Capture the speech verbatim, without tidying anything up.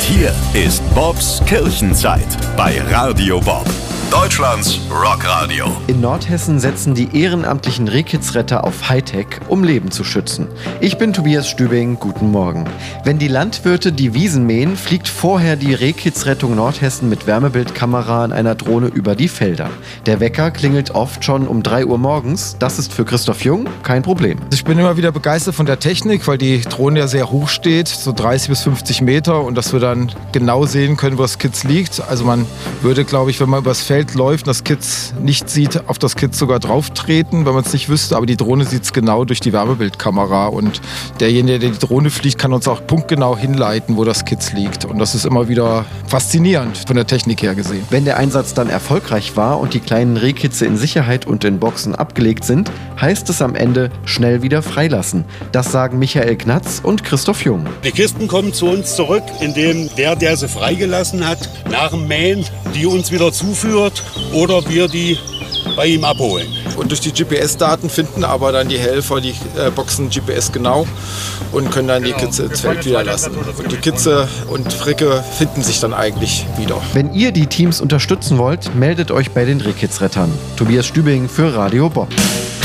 hier ist Bobs Kirchenzeit bei Radio Bob, Deutschlands Rockradio. In Nordhessen setzen die ehrenamtlichen Rehkitzretter auf Hightech, um Leben zu schützen. Ich bin Tobias Stübing, guten Morgen. Wenn die Landwirte die Wiesen mähen, fliegt vorher die Rehkitzrettung Nordhessen mit Wärmebildkamera in einer Drohne über die Felder. Der Wecker klingelt oft schon um drei Uhr morgens. Das ist für Christoph Jung kein Problem. Ich bin immer wieder begeistert von der Technik, weil die Drohne ja sehr hoch steht, so dreißig bis fünfzig Meter, und dass wir dann genau sehen können, wo das Kitz liegt. Also man würde, glaube ich, wenn man übers Feld läuft und das Kitz nicht sieht, auf das Kitz sogar drauf treten, wenn man es nicht wüsste. Aber die Drohne sieht es genau durch die Wärmebildkamera, und derjenige, der die Drohne fliegt, kann uns auch punktgenau hinleiten, wo das Kitz liegt. Und das ist immer wieder faszinierend von der Technik her gesehen. Wenn der Einsatz dann erfolgreich war und die kleinen Rehkitze in Sicherheit und in Boxen abgelegt sind, heißt es am Ende schnell wieder freilassen. Das sagen Michael Gnatz und Christoph Jung. Die Kisten kommen zu uns zurück, indem der, der sie freigelassen hat, nach dem Mähen die uns wieder zuführt oder wir die bei ihm abholen. Und durch die G P S-Daten finden aber dann die Helfer die äh, Boxen G P S genau und können dann die Kitze ins Feld wieder lassen. Und die Kitze und Fricke finden sich dann eigentlich wieder. Wenn ihr die Teams unterstützen wollt, meldet euch bei den Rehkitzrettern. Tobias Stübing für Radio Bob.